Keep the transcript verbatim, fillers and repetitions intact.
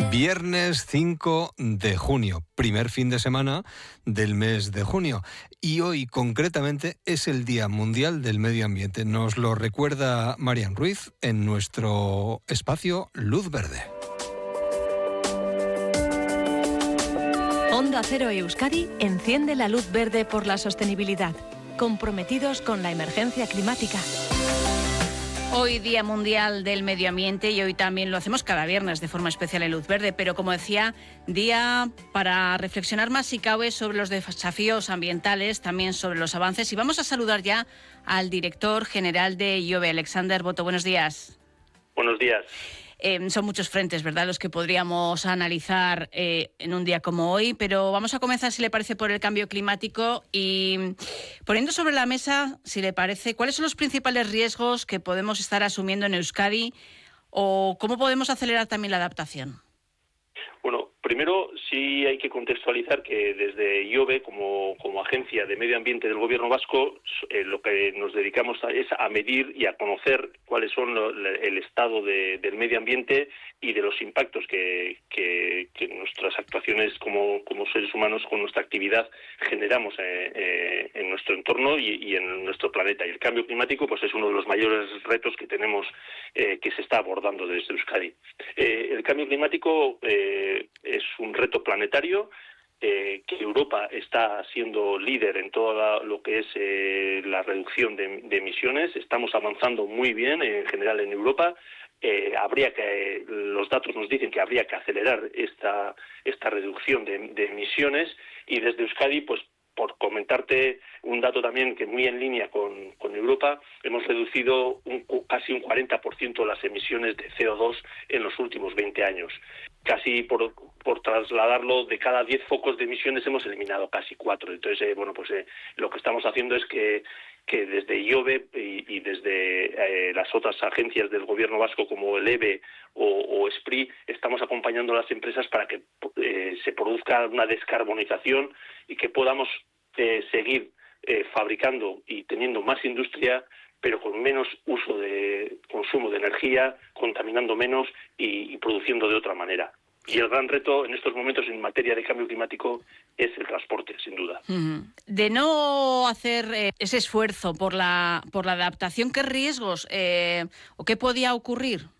Viernes cinco de junio, primer fin de semana del mes de junio. Y hoy concretamente es el Día Mundial del Medio Ambiente. Nos lo recuerda Marian Ruiz en nuestro espacio Luz Verde. Onda Cero Euskadi enciende la luz verde por la sostenibilidad, comprometidos con la emergencia climática. Hoy Día Mundial del Medio Ambiente y hoy también lo hacemos cada viernes de forma especial en Luz Verde, pero como decía, día para reflexionar más si cabe sobre los desafíos ambientales, también sobre los avances. Y vamos a saludar ya al director general de I O B E, Alexander Boto. Buenos días. Buenos días. Eh, son muchos frentes, ¿verdad?, los que podríamos analizar eh, en un día como hoy, pero vamos a comenzar, si le parece, por el cambio climático y poniendo sobre la mesa, si le parece, cuáles son los principales riesgos que podemos estar asumiendo en Euskadi o cómo podemos acelerar también la adaptación. Bueno, primero sí hay que contextualizar que desde I O B E, como, como agencia de medio ambiente del Gobierno vasco, eh, lo que nos dedicamos a, es a medir y a conocer cuáles son lo, el estado de, del medio ambiente y de los impactos que, que, que nuestras actuaciones como, como seres humanos, con nuestra actividad, generamos eh, eh, en nuestro entorno y, y en nuestro planeta. Y el cambio climático pues es uno de los mayores retos que tenemos, eh, que se está abordando desde Euskadi. Eh, el cambio climático eh, es un reto planetario, eh, que Europa está siendo líder en todo la, lo que es eh, la reducción de, de emisiones. Estamos avanzando muy bien en general en Europa. Eh, habría que los datos nos dicen que habría que acelerar esta esta reducción de, de emisiones, y desde Euskadi, pues por comentarte un dato también que muy en línea con, con Europa, hemos reducido un, casi un cuarenta por ciento las emisiones de C O dos en los últimos veinte años. Casi por, por trasladarlo, de cada diez focos de emisiones hemos eliminado casi cuatro. Entonces, eh, bueno, pues eh, lo que estamos haciendo es que que desde I O B E y, y desde eh, las otras agencias del Gobierno vasco como el E B E o, o ESPRI estamos acompañando a las empresas para que eh, se produzca una descarbonización y que podamos eh, seguir eh, fabricando y teniendo más industria, pero con menos uso de consumo de energía, contaminando menos y, y produciendo de otra manera. Y el gran reto en estos momentos en materia de cambio climático es el transporte, sin duda. De no hacer eh, ese esfuerzo por la por la adaptación, ¿qué riesgos eh, o qué podía ocurrir?